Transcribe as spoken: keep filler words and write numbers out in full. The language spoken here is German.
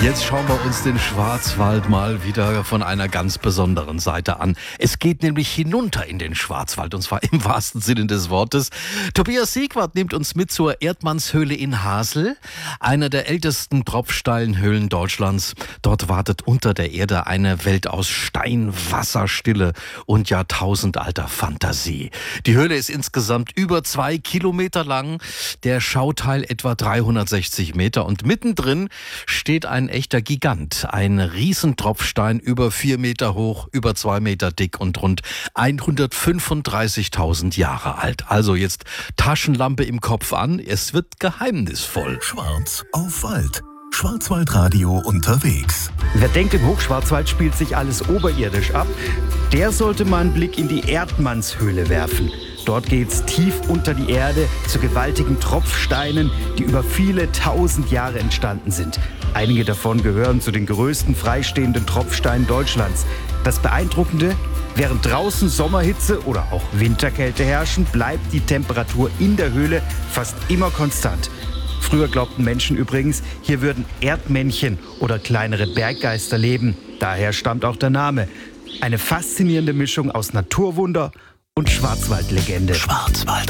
Jetzt schauen wir uns den Schwarzwald mal wieder von einer ganz besonderen Seite an. Es geht nämlich hinunter in den Schwarzwald, und zwar im wahrsten Sinne des Wortes. Tobias Siegwart nimmt uns mit zur Erdmannshöhle in Hasel, einer der ältesten Tropfsteinhöhlen Deutschlands. Dort wartet unter der Erde eine Welt aus Stein, Wasserstille und jahrtausendalter Fantasie. Die Höhle ist insgesamt über zwei Kilometer lang, der Schauteil etwa dreihundertsechzig Meter, und mittendrin steht ein echter Gigant, ein Riesentropfstein über vier Meter hoch, über zwei Meter dick und rund hundertfünfunddreißigtausend Jahre alt. Also jetzt Taschenlampe im Kopf an, es wird geheimnisvoll. Schwarz auf Wald. Schwarzwaldradio unterwegs. Wer denkt, im Hochschwarzwald spielt sich alles oberirdisch ab, der sollte mal einen Blick in die Erdmannshöhle werfen. Dort geht's tief unter die Erde zu gewaltigen Tropfsteinen, die über viele tausend Jahre entstanden sind. Einige davon gehören zu den größten freistehenden Tropfsteinen Deutschlands. Das Beeindruckende: während draußen Sommerhitze oder auch Winterkälte herrschen, bleibt die Temperatur in der Höhle fast immer konstant. Früher glaubten Menschen übrigens, hier würden Erdmännchen oder kleinere Berggeister leben. Daher stammt auch der Name. Eine faszinierende Mischung aus Naturwunder und Schwarzwaldlegende. Schwarzwald